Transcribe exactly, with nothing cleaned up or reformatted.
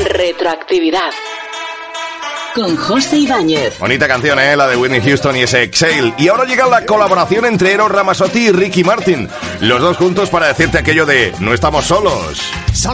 Retroactividad. Con José Ibáñez. Bonita canción, ¿eh? La de Whitney Houston y ese Exhale. Y ahora llega la colaboración entre Eros Ramazzotti y Ricky Martin. Los dos juntos para decirte aquello de no estamos solos.